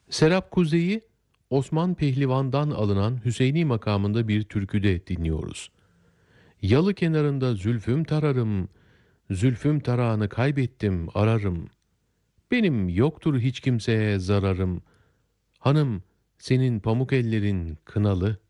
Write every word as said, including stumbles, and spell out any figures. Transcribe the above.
Serap Kuzey'i Osman Pehlivan'dan alınan Hüseyni makamında bir türküde dinliyoruz. Yalı kenarında zülfüm tararım, zülfüm tarağını kaybettim ararım. Benim yoktur hiç kimseye zararım. Hanım senin pamuk ellerin kınalı,